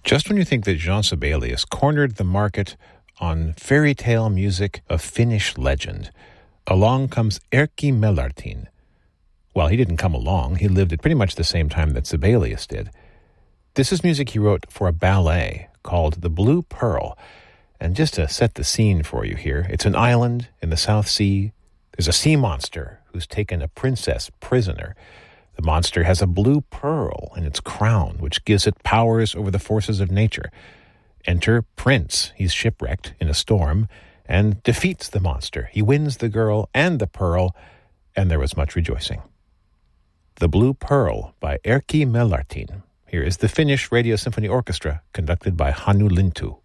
Just when you think that Jean Sibelius cornered the market on fairy tale music of Finnish legend, along comes Erkki Mellartin. Well, he didn't come along. He lived at pretty much the same time that Sibelius did. This is music he wrote for a ballet called The Blue Pearl. And just to set the scene for you here, it's an island in the South Sea. There's a sea monster who's taken a princess prisoner. The monster has a blue pearl in its crown, which gives it powers over the forces of nature. Enter Prince. He's shipwrecked in a storm and defeats the monster. He wins the girl and the pearl, and there was much rejoicing. The Blue Pearl by Erkki Mellartin. Here is the Finnish Radio Symphony Orchestra, conducted by Hannu Lintu.